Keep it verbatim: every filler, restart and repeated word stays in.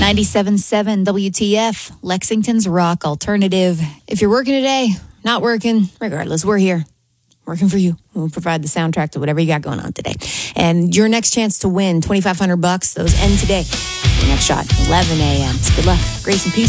ninety-seven point seven W T F, Lexington's rock alternative. If you're working today, not working, regardless, we're here. Working for you. We'll provide the soundtrack to whatever you got going on today. And your next chance to win twenty-five hundred bucks, those end today. Your next shot, eleven a.m. Good luck. Grace and peace.